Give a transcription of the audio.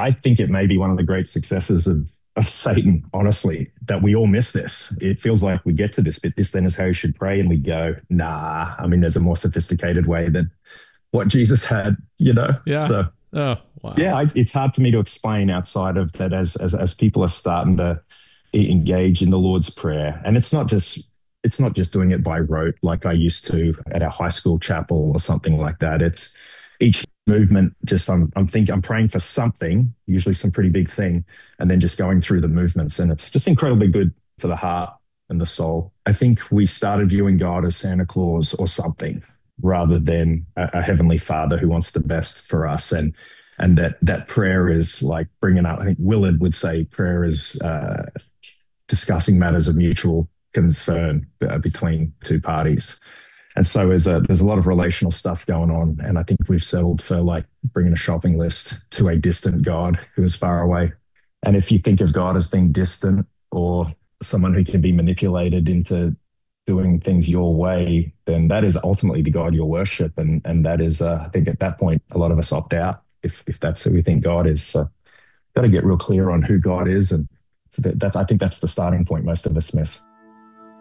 I think it may be one of the great successes of Satan, honestly, that we all miss this. It feels like we get to this bit, this then is how you should pray, and we go, nah, I mean, there's a more sophisticated way than what Jesus had, you know? Yeah. So, Oh, wow. yeah, it's hard for me to explain outside of that as people are starting to engage in the Lord's Prayer. And it's not just doing it by rote like I used to at our high school chapel or something like that. It's each movement, just I'm praying for something, usually some pretty big thing, and then just going through the movements. And it's just incredibly good for the heart and the soul. I think we started viewing God as Santa Claus or something rather than a heavenly Father who wants the best for us. And that prayer is like bringing up, I think Willard would say prayer is discussing matters of mutual concern between two parties. And so there's a lot of relational stuff going on. And I think we've settled for like bringing a shopping list to a distant God who is far away. And if you think of God as being distant or someone who can be manipulated into doing things your way, then that is ultimately the God you'll worship. And that is, I think at that point, a lot of us opt out if that's who we think God is. So got to get real clear on who God is. And I think that's the starting point most of us miss.